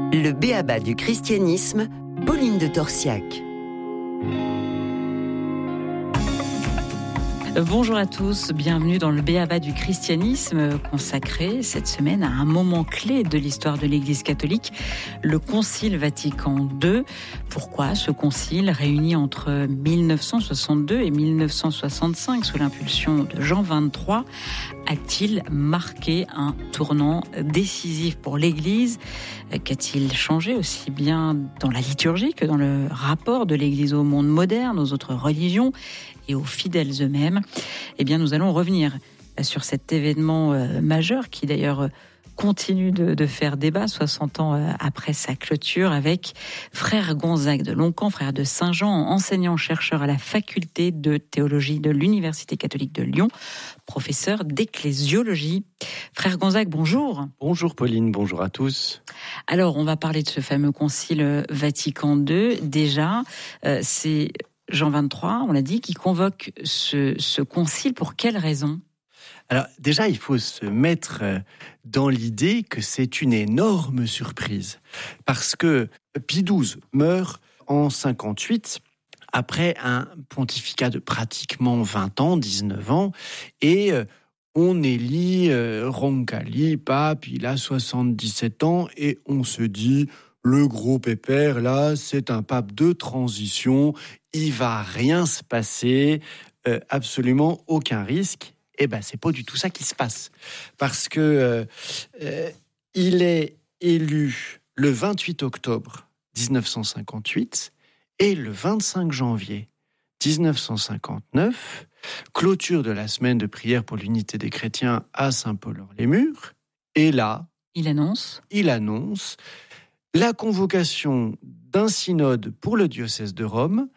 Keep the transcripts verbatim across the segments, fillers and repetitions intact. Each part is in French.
Le b.a.-ba du christianisme, Pauline de Torsiac. Bonjour à tous, bienvenue dans le b.a.-ba du christianisme, consacré cette semaine à un moment clé de l'histoire de l'Église catholique, le Concile Vatican deux. Pourquoi ce concile, réuni entre mille neuf cent soixante-deux et mille neuf cent soixante-cinq sous l'impulsion de Jean vingt-trois, a-t-il marqué un tournant décisif pour l'Église ? Qu'a-t-il changé aussi bien dans la liturgie que dans le rapport de l'Église au monde moderne, aux autres religions et aux fidèles eux-mêmes? Eh bien, nous allons revenir sur cet événement euh, majeur qui d'ailleurs euh, continue de, de faire débat soixante ans euh, après sa clôture avec frère Gonzague de Lonquan, frère de Saint-Jean, enseignant-chercheur à la faculté de théologie de l'Université catholique de Lyon, professeur d'ecclésiologie. Frère Gonzague, bonjour. Bonjour Pauline, bonjour à tous. Alors, on va parler de ce fameux concile Vatican deux. Déjà, euh, c'est Jean vingt-trois, on l'a dit, qui convoque ce, ce concile. Pour quelles raisons ? Alors déjà, il faut se mettre dans l'idée que c'est une énorme surprise. Parce que Pie douze meurt en cinquante-huit, après un pontificat de pratiquement vingt ans, dix-neuf ans, et on élit Roncalli, pape, il a soixante-dix-sept ans, et on se dit... Le gros pépère, là, c'est un pape de transition. Il va rien se passer, euh, absolument aucun risque. Eh ben, c'est pas du tout ça qui se passe, parce que euh, euh, il est élu le vingt-huit octobre dix-neuf cent cinquante-huit et le vingt-cinq janvier dix-neuf cent cinquante-neuf, clôture de la semaine de prière pour l'unité des chrétiens à Saint-Paul-hors-les-Murs. Et là, il annonce, il annonce. La convocation d'un synode pour le diocèse de Rome,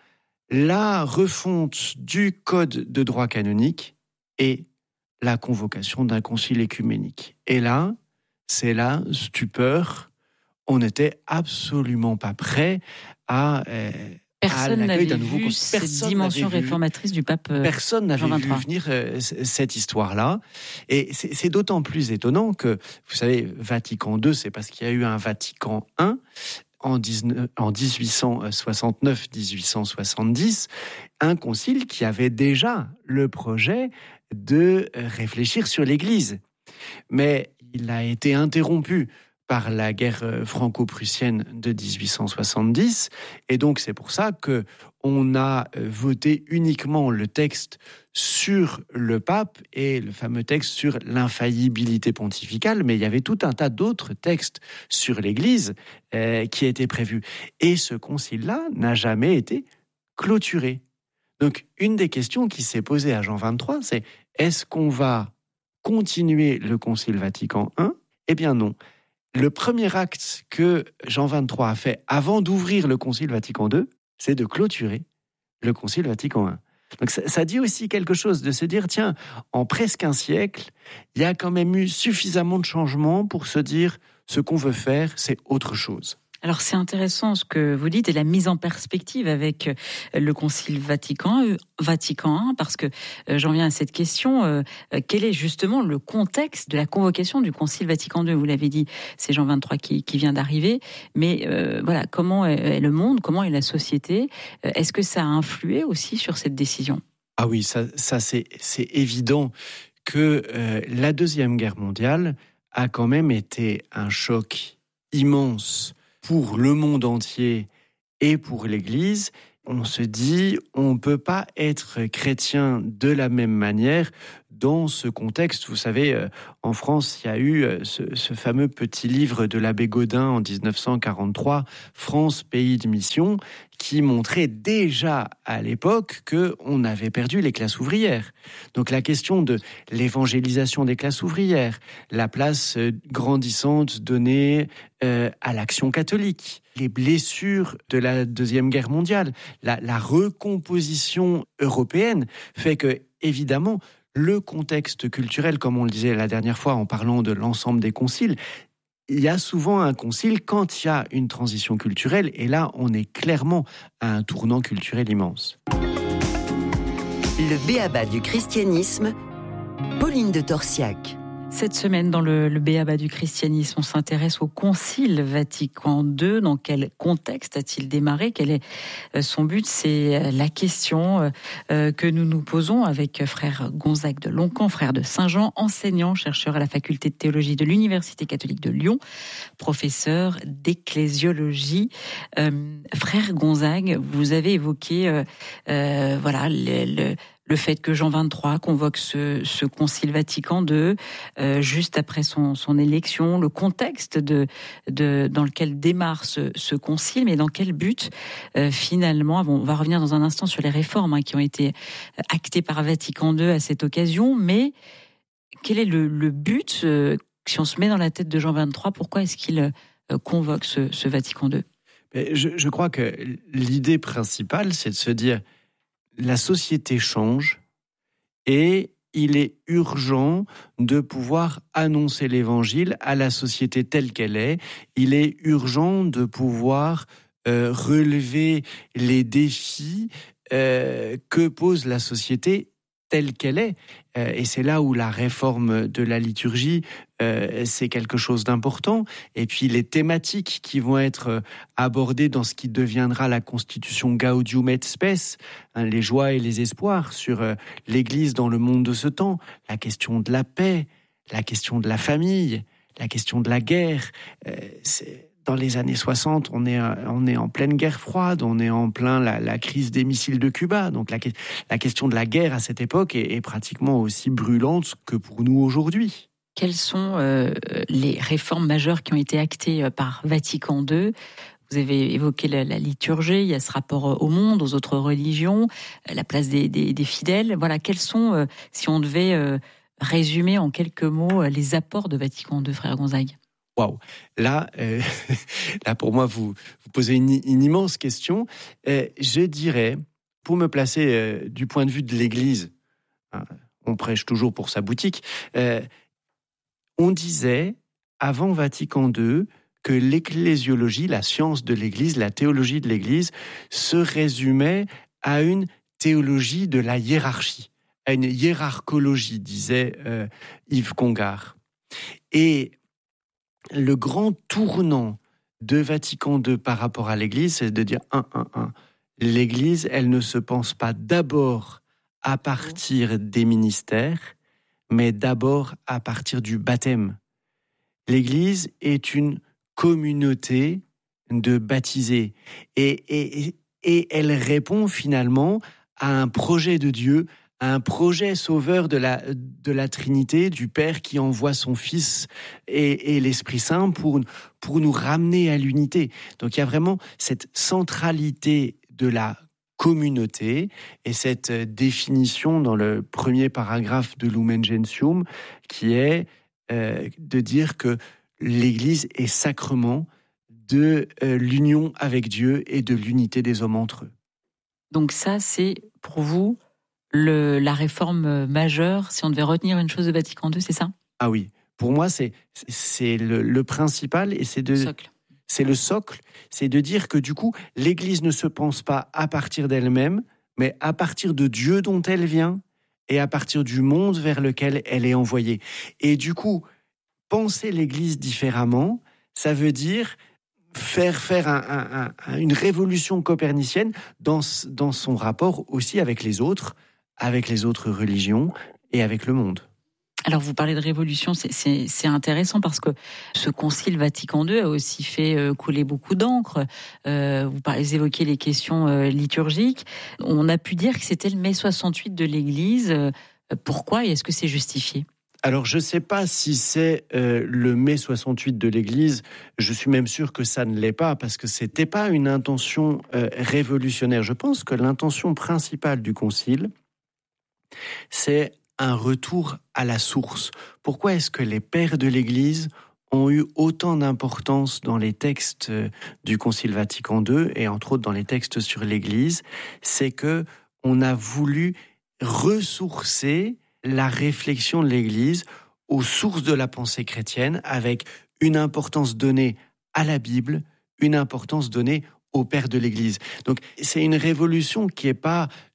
la refonte du code de droit canonique et la convocation d'un concile écuménique. Et là, c'est la stupeur. On n'était absolument pas prêt à... Euh, Personne n'avait vu con... cette dimension réformatrice du pape Jean vingt-trois. Personne n'avait vu venir euh, cette histoire-là. Et c'est, c'est d'autant plus étonnant que, vous savez, Vatican deux, c'est parce qu'il y a eu un Vatican un en, dix-neuf, en dix-huit cent soixante-neuf dix-huit cent soixante-dix, un concile qui avait déjà le projet de réfléchir sur l'Église. Mais il a été interrompu par la guerre franco-prussienne de dix-huit cent soixante-dix. Et donc, c'est pour ça qu'on a voté uniquement le texte sur le pape et le fameux texte sur l'infaillibilité pontificale. Mais il y avait tout un tas d'autres textes sur l'Église euh, qui étaient prévus. Et ce concile-là n'a jamais été clôturé. Donc, une des questions qui s'est posée à Jean vingt-trois, c'est est-ce qu'on va continuer le concile Vatican un ? Eh bien non. Le premier acte que Jean vingt-trois a fait avant d'ouvrir le Concile Vatican deux, c'est de clôturer le Concile Vatican un. Donc ça, ça dit aussi quelque chose de se dire, tiens, en presque un siècle, il y a quand même eu suffisamment de changements pour se dire, ce qu'on veut faire, c'est autre chose. Alors c'est intéressant ce que vous dites et la mise en perspective avec le Concile Vatican, Vatican un, parce que j'en viens à cette question, euh, quel est justement le contexte de la convocation du Concile Vatican deux ? Vous l'avez dit, c'est Jean vingt-trois qui, qui vient d'arriver, mais euh, voilà, comment est le monde, comment est la société ? Est-ce que ça a influé aussi sur cette décision ? Ah oui, ça, ça c'est, c'est évident que euh, la Deuxième Guerre mondiale a quand même été un choc immense pour le monde entier et pour l'Église. On se dit, on ne peut pas être chrétien de la même manière dans ce contexte. Vous savez, en France, il y a eu ce, ce fameux petit livre de l'abbé Gaudin en dix-neuf cent quarante-trois, « France, pays de mission », qui montrait déjà à l'époque qu'on avait perdu les classes ouvrières. Donc la question de l'évangélisation des classes ouvrières, la place grandissante donnée euh, à l'action catholique, les blessures de la Deuxième Guerre mondiale, la, la recomposition européenne fait que, évidemment, le contexte culturel, comme on le disait la dernière fois en parlant de l'ensemble des conciles, il y a souvent un concile quand il y a une transition culturelle, et là, on est clairement à un tournant culturel immense. Le b.a.-ba du christianisme, Pauline de Torsiac. Cette semaine, dans le, le B.A.B.A. du christianisme, on s'intéresse au Concile Vatican deux. Dans quel contexte a-t-il démarré ? Quel est son but ? C'est la question que nous nous posons avec frère Gonzague de Loncan, frère de Saint-Jean, enseignant, chercheur à la faculté de théologie de l'Université catholique de Lyon, professeur d'ecclésiologie. Euh, frère Gonzague, vous avez évoqué euh, euh, voilà, le, le Le fait que Jean vingt-trois convoque ce, ce Concile Vatican deux euh, juste après son, son élection, le contexte de, de, dans lequel démarre ce, ce concile, mais dans quel but euh, finalement, on va revenir dans un instant sur les réformes hein, qui ont été actées par Vatican deux à cette occasion, mais quel est le, le but euh, si on se met dans la tête de Jean vingt-trois, pourquoi est-ce qu'il euh, convoque ce, ce Vatican deux ? je, je crois que l'idée principale, c'est de se dire la société change et il est urgent de pouvoir annoncer l'évangile à la société telle qu'elle est. Il est urgent de pouvoir euh, relever les défis euh, que pose la société telle qu'elle est. Euh, et c'est là où la réforme de la liturgie, euh, c'est quelque chose d'important. Et puis les thématiques qui vont être abordées dans ce qui deviendra la constitution Gaudium et Spes, hein, les joies et les espoirs sur euh, l'Église dans le monde de ce temps, la question de la paix, la question de la famille, la question de la guerre. Euh, c'est... Dans les années soixante, on est, on est en pleine guerre froide, on est en plein la, la crise des missiles de Cuba. Donc la, la question de la guerre à cette époque est, est pratiquement aussi brûlante que pour nous aujourd'hui. Quelles sont euh, les réformes majeures qui ont été actées par Vatican deux ? Vous avez évoqué la, la liturgie, il y a ce rapport au monde, aux autres religions, la place des, des, des fidèles. Voilà, quels sont, euh, si on devait euh, résumer en quelques mots, les apports de Vatican deux, frère Gonzague ? Waouh, là, euh, là pour moi, vous, vous posez une, une immense question. Euh, je dirais, pour me placer euh, du point de vue de l'Église, hein, on prêche toujours pour sa boutique, euh, on disait, avant Vatican deux, que l'ecclésiologie, la science de l'Église, la théologie de l'Église, se résumait à une théologie de la hiérarchie, à une hiérarchologie, disait euh, Yves Congar. Et le grand tournant de Vatican deux par rapport à l'Église, c'est de dire un, un, un. L'Église, elle ne se pense pas d'abord à partir des ministères, mais d'abord à partir du baptême. L'Église est une communauté de baptisés et, et, et elle répond finalement à un projet de Dieu, un projet sauveur de la, de la Trinité, du Père qui envoie son Fils et, et l'Esprit Saint pour, pour nous ramener à l'unité. Donc il y a vraiment cette centralité de la communauté et cette définition dans le premier paragraphe de Lumen Gentium qui est euh, de dire que l'Église est sacrement de euh, l'union avec Dieu et de l'unité des hommes entre eux. Donc ça, c'est pour vous Le, la réforme majeure, si on devait retenir une chose de Vatican deux, c'est ça ? Ah oui, pour moi, c'est, c'est le, le principal et c'est, de, socle. c'est le socle. C'est de dire que du coup, l'Église ne se pense pas à partir d'elle-même, mais à partir de Dieu dont elle vient et à partir du monde vers lequel elle est envoyée. Et du coup, penser l'Église différemment, ça veut dire faire faire un, un, un, une révolution copernicienne dans, dans son rapport aussi avec les autres, avec les autres religions et avec le monde. Alors vous parlez de révolution, c'est, c'est, c'est intéressant parce que ce concile Vatican deux a aussi fait couler beaucoup d'encre. Euh, vous parlez, vous évoquez les questions euh, liturgiques. On a pu dire que c'était le mai soixante-huit de l'Église. Pourquoi et est-ce que c'est justifié ? Alors, je ne sais pas si c'est euh, le mai soixante-huit de l'Église. Je suis même sûr que ça ne l'est pas, parce que ce n'était pas une intention euh, révolutionnaire. Je pense que l'intention principale du Concile, c'est un retour à la source. Pourquoi est-ce que les pères de l'Église ont eu autant d'importance dans les textes du Concile Vatican deux, et entre autres dans les textes sur l'Église? C'est qu'on a voulu ressourcer la réflexion de l'Église aux sources de la pensée chrétienne, avec une importance donnée à la Bible, une importance donnée aux pères de l'Église. Donc c'est une révolution qui n'est pas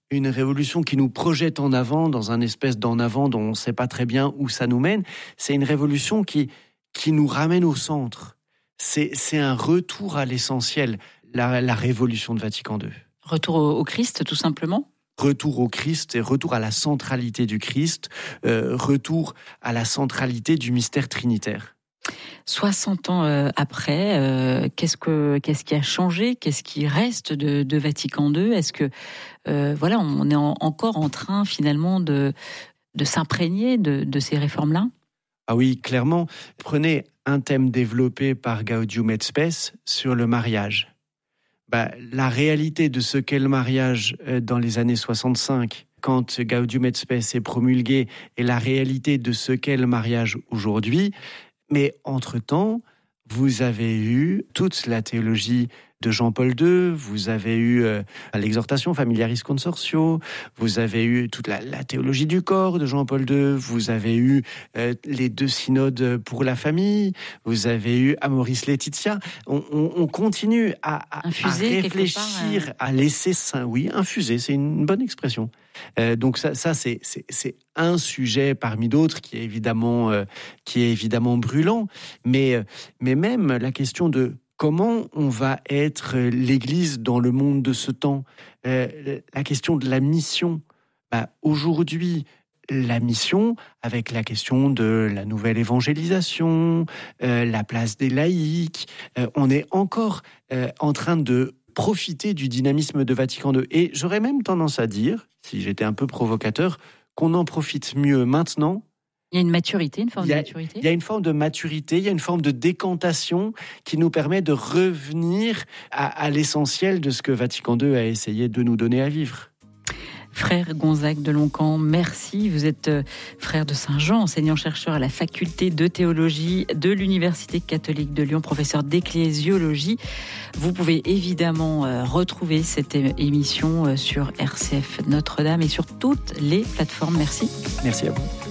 une révolution qui nous projette en avant, dans un espèce d'en avant dont on ne sait pas très bien où ça nous mène. C'est une révolution qui, qui nous ramène au centre. C'est, c'est un retour à l'essentiel, la, la révolution de Vatican deux. Retour au, au Christ, tout simplement ? Retour au Christ et retour à la centralité du Christ, euh, retour à la centralité du mystère trinitaire. soixante ans euh, après, euh, qu'est-ce que qu'est-ce qui a changé ? Qu'est-ce qui reste de, de Vatican deux ? Est-ce que euh, voilà, on est en, encore en train finalement de de s'imprégner de, de ces réformes-là ? Ah oui, clairement. Prenez un thème développé par Gaudium et Spes sur le mariage. Bah, la réalité de ce qu'est le mariage dans les années soixante-cinq, quand Gaudium et Spes est promulgué, et la réalité de ce qu'est le mariage aujourd'hui. Mais entre-temps, vous avez eu toute la théologie de Jean-Paul deux, vous avez eu euh, l'exhortation Familiaris Consortio, vous avez eu toute la, la théologie du corps de Jean-Paul deux, vous avez eu euh, les deux synodes pour la famille, vous avez eu Amoris Laetitia. On, on, on continue à, à, à réfléchir, part, euh... à laisser ça, oui, infuser, c'est une bonne expression. Euh, donc ça, ça c'est, c'est, c'est un sujet parmi d'autres qui est évidemment, euh, qui est évidemment brûlant, mais, euh, mais même la question de comment on va être l'Église dans le monde de ce temps, euh, la question de la mission. Bah, aujourd'hui, la mission, avec la question de la nouvelle évangélisation, euh, la place des laïcs, euh, on est encore euh, en train de profiter du dynamisme de Vatican deux. Et j'aurais même tendance à dire, si j'étais un peu provocateur, qu'on en profite mieux maintenant. Il y a une maturité, une forme il y a, de maturité. Il y a une forme de maturité, il y a une forme de décantation qui nous permet de revenir à, à l'essentiel de ce que Vatican deux a essayé de nous donner à vivre. Frère Gonzague de Loncamp, merci. Vous êtes frère de Saint-Jean, enseignant-chercheur à la faculté de théologie de l'Université catholique de Lyon, professeur d'ecclésiologie. Vous pouvez évidemment retrouver cette émission sur R C F Notre-Dame et sur toutes les plateformes. Merci. Merci à vous.